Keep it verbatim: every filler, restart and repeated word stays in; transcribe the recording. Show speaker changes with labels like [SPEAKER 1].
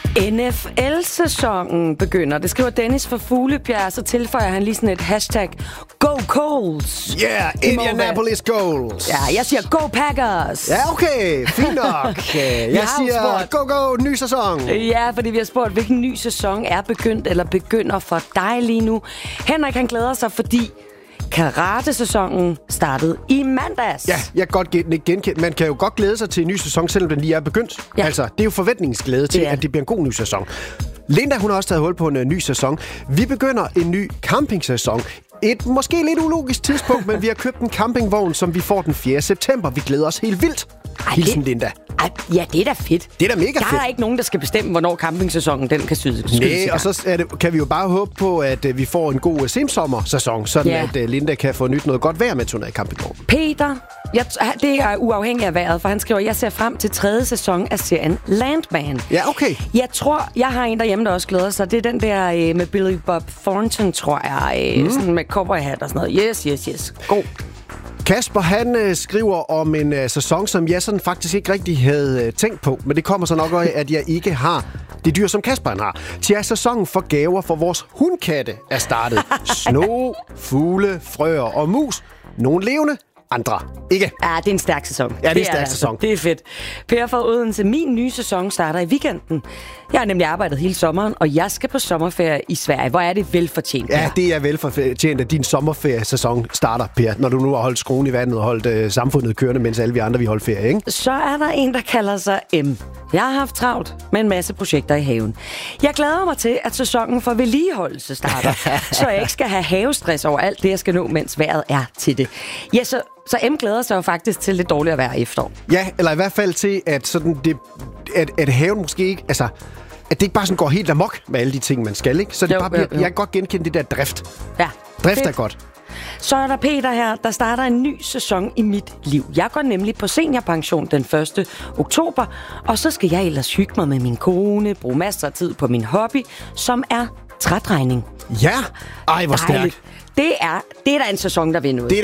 [SPEAKER 1] N F L-sæsonen begynder. Det skriver Dennis fra Fuglebjerg, så tilføjer han lige sådan et hashtag Go Coles.
[SPEAKER 2] Yeah, Indianapolis Colts.
[SPEAKER 1] Ja, jeg siger Go Packers.
[SPEAKER 2] Ja, okay, fint nok. Jeg siger Go Go, ny sæson.
[SPEAKER 1] Ja, fordi vi har spurgt, hvilken ny sæson er begyndt eller begynder for dig lige nu. Henrik, han glæder sig, fordi karate-sæsonen startede i mandags.
[SPEAKER 2] Ja, jeg kan godt genkende. Man kan jo godt glæde sig til en ny sæson, selvom den lige er begyndt. Ja. Altså, det er jo forventningsglæde til, at det bliver en god ny sæson. Linda, hun har også taget hul på en uh, ny sæson. Vi begynder en ny campingsæson. Et måske lidt ulogisk tidspunkt, men vi har købt en campingvogn, som vi får den fjerde september. Vi glæder os helt vildt.
[SPEAKER 1] Ej,
[SPEAKER 2] Hilsen, Linda.
[SPEAKER 1] Ej, ja, det er da fedt.
[SPEAKER 2] Det er da mega fedt.
[SPEAKER 1] Der er ikke nogen, der skal bestemme, hvornår campingsæsonen den kan skydes.
[SPEAKER 2] Nej, og så er det, kan vi jo bare håbe på, at uh, vi får en god uh, simsommer-sæson, sådan ja. at uh, Linda kan få nyt noget godt vejr med turneret i campingvognen.
[SPEAKER 1] Peter, jeg, det er uafhængigt af vejret, for han skriver, jeg ser frem til tredje sæson af serien Landman.
[SPEAKER 2] Ja, okay.
[SPEAKER 1] Jeg tror, jeg har en derhjemme, der også glæder sig. Det er den der øh, med Billy Bob Thornton, tror jeg. Øh, mm. Sådan med cowboyhat og sådan noget. Yes, yes, yes. God.
[SPEAKER 2] Kasper, han øh, skriver om en øh, sæson, som jeg sådan faktisk ikke rigtig havde øh, tænkt på. Men det kommer så nok af, at jeg ikke har det dyr, som Kasper han har. Til at sæsonen for gaver for vores hundkatte er startet. Sno, fugle, frøer og mus. Nogle levende, andre ikke.
[SPEAKER 1] Ja, det er en stærk sæson.
[SPEAKER 2] Ja, det er en stærk sæson.
[SPEAKER 1] Det er fedt. Per fra Odense, min nye sæson starter i weekenden. Jeg har nemlig arbejdet hele sommeren, og jeg skal på sommerferie i Sverige. Hvor er det velfortjent?
[SPEAKER 2] Ja, det er velfortjent, at din sommerferiesæson starter, Per, når du nu har holdt skruen i vandet og holdt øh, samfundet kørende, mens alle vi andre vi holdt ferie, ikke?
[SPEAKER 1] Så er der en, der kalder sig M. Jeg har haft travlt med en masse projekter i haven. Jeg glæder mig til, at sæsonen for vedligeholdelse starter, så jeg ikke skal have havestress over alt det, jeg skal nå, mens vejret er til det. Ja, så, så M glæder sig jo faktisk til lidt dårligere vejr efterår.
[SPEAKER 2] Ja, eller i hvert fald til, at, sådan det, at, at haven måske ikke... Altså, at det ikke bare sådan går helt amok med alle de ting, man skal, ikke? Så det
[SPEAKER 1] jo,
[SPEAKER 2] bare bliver,
[SPEAKER 1] jo, jo.
[SPEAKER 2] jeg kan godt genkende det der drift.
[SPEAKER 1] Ja.
[SPEAKER 2] Drift
[SPEAKER 1] fedt.
[SPEAKER 2] er godt.
[SPEAKER 1] Så er der Peter her, der starter en ny sæson i mit liv. Jeg går nemlig på seniorpension den første oktober, og så skal jeg ellers hygge mig med min kone, bruge masser af tid på min hobby, som er trædrejning.
[SPEAKER 2] Ja, ej hvor stærkt.
[SPEAKER 1] Det er, det er da en sæson, der vil noget.